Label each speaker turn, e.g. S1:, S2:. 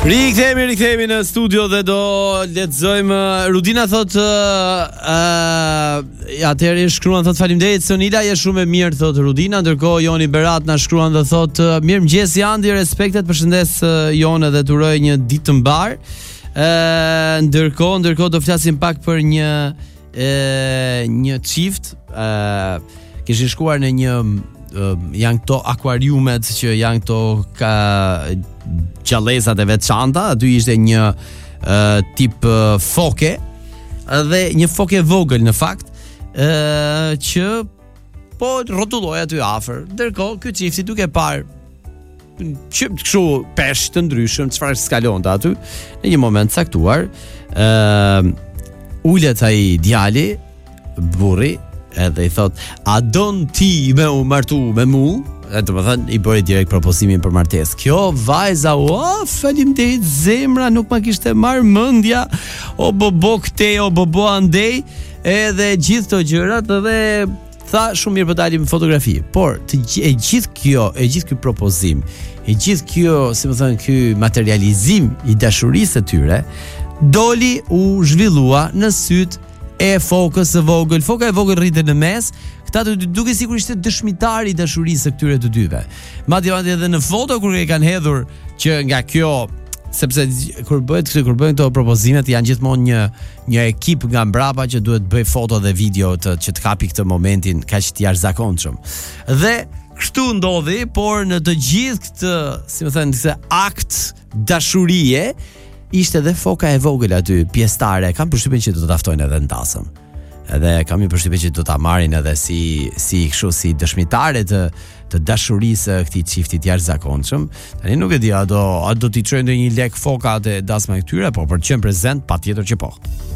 S1: Rikthehemi në studio dhe do lexojmë. Rudina thot atëherë shkruan thot faleminderit Sonila, je shumë e mirë thot Rudina, ndërkohë Joni Berat na shkruan dhe thot mirëmëngjes Jandi, respektet, përshëndes Jon dhe të uroj një ditë të mbar. Ndërkohë do flasim pak për një çift kishin shkuar në një janë këto akvariumet që janë këto gjallëzat e veçanta. Aty ishte një tip foke dhe një foke vogël në fakt që po rrotulloi aty afër. Ndërkohë ky çifti duke parë që kështu peshë të ndryshëm çfarë skalonte aty, në një moment caktuar ulet ai djali, burri, edhe i thot, a don ti me u martu me mu? Do të thënë i bëri direkt propozimin për martesë. Kjo vajza, faleminderit zemra, nuk ma kishte marr mendja, o bobo këtej, o bobo andej, edhe gjithë këto gjërat, edhe tha shumë mirë po dalim në fotografi. Por e gjithë ky propozim, e gjithë kjo, si më thënë, ky materializim i dashurisë së tyre, doli u zhvillua në syt e fokës së vogël. Foka e vogël rritet në mes. Këta të dy duke sikur ishte dëshmitari i dashurisë së këtyre të dyve. Madje edhe në foto kur e kanë hedhur që nga kjo, sepse kur bëjnë këto propozimet janë gjithmonë një ekip nga mbrapa që duhet bëj foto dhe video që të kapi këtë momentin kaq të jashtëzakonshëm. Dhe kështu ndodhi, por në të gjithë këtë, si më thënë, këtë akt dashurie, ishte edhe foka e vogël aty, pjesëtare. Kam përshtypjen që do ta ftojnë edhe në tasëm. Edhe kam një përshtypje që do ta marrin edhe si kështu si dëshmitare të dashurisë së këtij çifti të jashtëzakonshëm. Tani nuk e di a do t'i çojë ndonjë lek foka te dasma e këtyre, po për të qenë prezant patjetër që po.